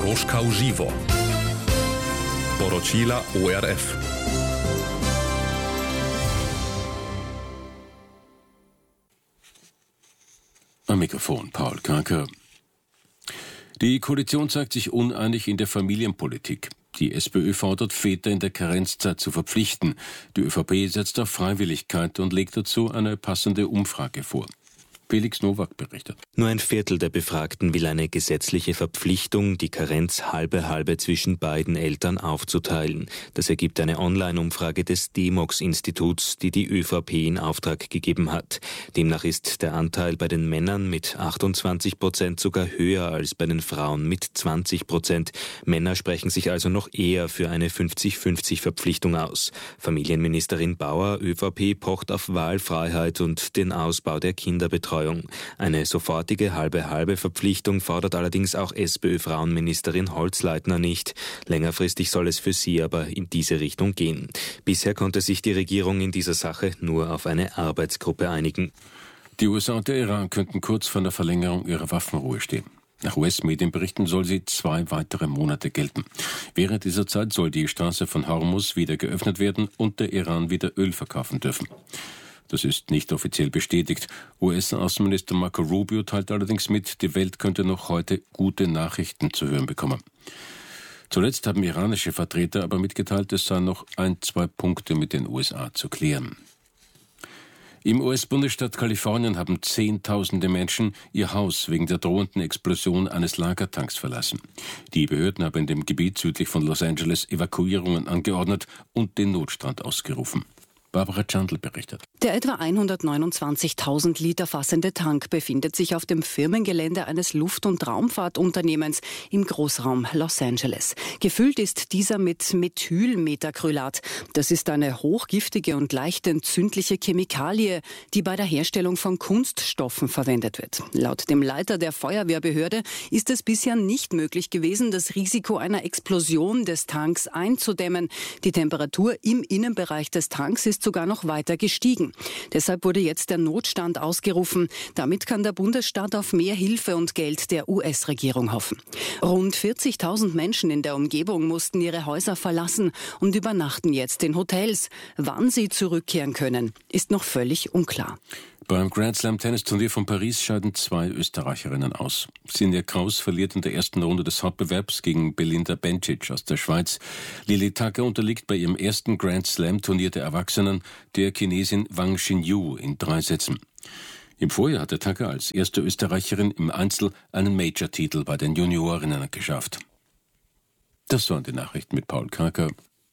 Troška v živo. Poročila ORF. Am Mikrofon Paul Kranke. Die Koalition zeigt sich uneinig in der Familienpolitik. Die SPÖ fordert, Väter in der Karenzzeit zu verpflichten. Die ÖVP setzt auf Freiwilligkeit und legt dazu eine passende Umfrage vor. Felix Nowak berichtet. Nur ein Viertel der Befragten will eine gesetzliche Verpflichtung, die Karenz halbe zwischen beiden Eltern aufzuteilen. Das ergibt eine Online-Umfrage des D-MOX-Instituts, die die ÖVP in Auftrag gegeben hat. Demnach ist der Anteil bei den Männern mit 28% sogar höher als bei den Frauen mit 20%. Männer sprechen sich also noch eher für eine 50-50-Verpflichtung aus. Familienministerin Bauer, ÖVP, pocht auf Wahlfreiheit und den Ausbau der Kinderbetreuung. Eine sofortige halbe Verpflichtung fordert allerdings auch SPÖ-Frauenministerin Holzleitner nicht. Längerfristig soll es für sie aber in diese Richtung gehen. Bisher konnte sich die Regierung in dieser Sache nur auf eine Arbeitsgruppe einigen. Die USA und der Iran könnten kurz vor der Verlängerung ihrer Waffenruhe stehen. Nach US-Medienberichten soll sie 2 weitere Monate gelten. Während dieser Zeit soll die Straße von Hormuz wieder geöffnet werden und der Iran wieder Öl verkaufen dürfen. Das ist nicht offiziell bestätigt. US-Außenminister Marco Rubio teilt allerdings mit, die Welt könnte noch heute gute Nachrichten zu hören bekommen. Zuletzt haben iranische Vertreter aber mitgeteilt, es seien noch 1-2 Punkte mit den USA zu klären. Im US-Bundesstaat Kalifornien haben Zehntausende Menschen ihr Haus wegen der drohenden Explosion eines Lagertanks verlassen. Die Behörden haben in dem Gebiet südlich von Los Angeles Evakuierungen angeordnet und den Notstand ausgerufen. Barbara Chandl berichtet. Der etwa 129.000 Liter fassende Tank befindet sich auf dem Firmengelände eines Luft- und Raumfahrtunternehmens im Großraum Los Angeles. Gefüllt ist dieser mit Methylmetacrylat. Das ist eine hochgiftige und leicht entzündliche Chemikalie, die bei der Herstellung von Kunststoffen verwendet wird. Laut dem Leiter der Feuerwehrbehörde ist es bisher nicht möglich gewesen, das Risiko einer Explosion des Tanks einzudämmen. Die Temperatur im Innenbereich des Tanks ist sogar noch weiter gestiegen. Deshalb wurde jetzt der Notstand ausgerufen. Damit kann der Bundesstaat auf mehr Hilfe und Geld der US-Regierung hoffen. Rund 40.000 Menschen in der Umgebung mussten ihre Häuser verlassen und übernachten jetzt in Hotels. Wann sie zurückkehren können, ist noch völlig unklar. Beim Grand Slam Tennisturnier von Paris scheiden 2 Österreicherinnen aus. Sinja Kraus verliert in der ersten Runde des Hauptbewerbs gegen Belinda Bencic aus der Schweiz. Lili Tacke unterliegt bei ihrem ersten Grand Slam Turnier der Erwachsenen der Chinesin Wang Xinyu in 3 Sätzen. Im Vorjahr hatte Tacke als erste Österreicherin im Einzel einen Major-Titel bei den Juniorinnen geschafft. Das waren die Nachrichten mit Paul Kranke.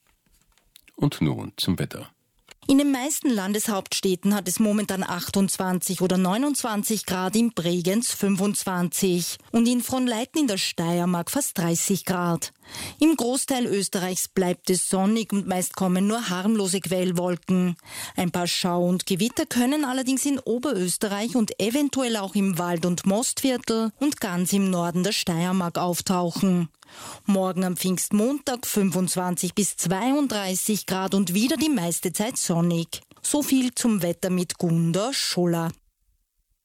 Und nun zum Wetter. In den meisten Landeshauptstädten hat es momentan 28 oder 29 Grad, in Bregenz 25 und in Fronleiten in der Steiermark fast 30 Grad. Im Großteil Österreichs bleibt es sonnig und meist kommen nur harmlose Quellwolken. Ein paar Schau- und Gewitter können allerdings in Oberösterreich und eventuell auch im Wald- und Mostviertel und ganz im Norden der Steiermark auftauchen. Morgen am Pfingstmontag 25 bis 32 Grad und wieder die meiste Zeit sonnig. So viel zum Wetter mit Gunda Scholler.